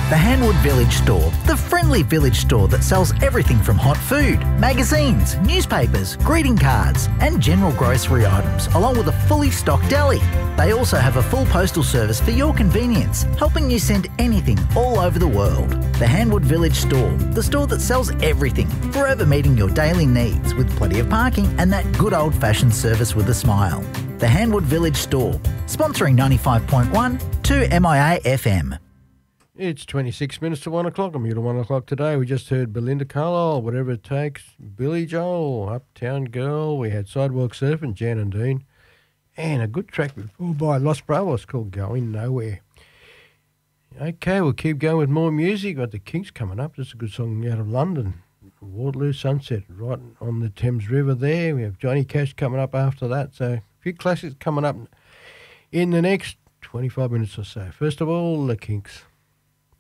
The Hanwood Village Store, the friendly village store that sells everything from hot food, magazines, newspapers, greeting cards and general grocery items, along with a fully stocked deli. They also have a full postal service for your convenience, helping you send anything all over the world. The Hanwood Village Store, the store that sells everything, forever meeting your daily needs with plenty of parking and that good old-fashioned service with a smile. The Hanwood Village Store, sponsoring 95.1 to MIA FM. It's 26 minutes to 1 o'clock. I'm here to 1 o'clock today. We just heard Belinda Carlisle, Whatever It Takes, Billy Joel, Uptown Girl. We had Sidewalk Surfing, Jan and Dean. And a good track before by Los Bravos called Going Nowhere. Okay, we'll keep going with more music. Got the Kinks coming up. That's a good song out of London. Waterloo Sunset, right on the Thames River there. We have Johnny Cash coming up after that. So a few classics coming up in the next 25 minutes or so. First of all, the Kinks.